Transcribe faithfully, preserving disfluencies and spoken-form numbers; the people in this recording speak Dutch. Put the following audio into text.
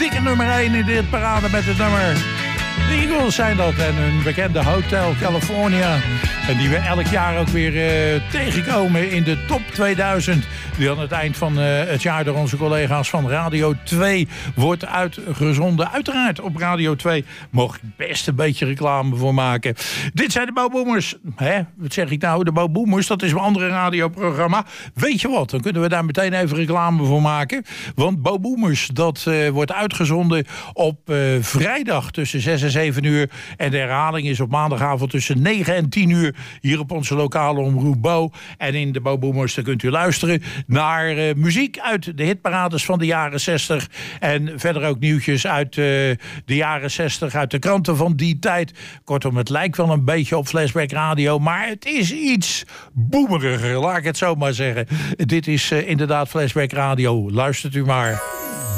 Dikke nummer één in dit parade met het nummer. De Eagles zijn dat en hun bekende Hotel California. En die we elk jaar ook weer uh, tegenkomen in de top tweeduizend. Die aan het eind van uh, het jaar door onze collega's van Radio twee wordt uitgezonden. Uiteraard op Radio twee mag ik best een beetje reclame voor maken. Dit zijn de Bo Boomers. Hè? Wat zeg ik nou? De Bo Boomers, dat is een andere radioprogramma. Weet je wat? Dan kunnen we daar meteen even reclame voor maken. Want Bo Boomers, dat uh, wordt uitgezonden op uh, vrijdag tussen zes en zeven uur. En de herhaling is op maandagavond tussen negen en tien uur. Hier op onze lokale omroep Bo. En in de Bo Boomers, dan kunt u luisteren naar uh, muziek uit de hitparades van de jaren zestig. En verder ook nieuwtjes uit uh, de jaren zestig, uit de kranten van die tijd. Kortom, het lijkt wel een beetje op Flashback Radio, maar het is iets boemeriger, laat ik het zo maar zeggen. Dit is uh, inderdaad Flashback Radio. Luistert u maar.